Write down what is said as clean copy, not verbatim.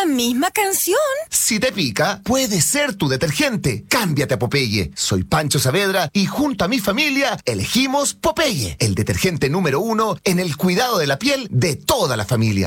la misma canción. Si te pica, puede ser tu detergente. Cámbiate a Popeye. Soy Pancho Saavedra y junto a mi familia elegimos Popeye, el detergente número 1 en el cuidado de la piel de toda la familia.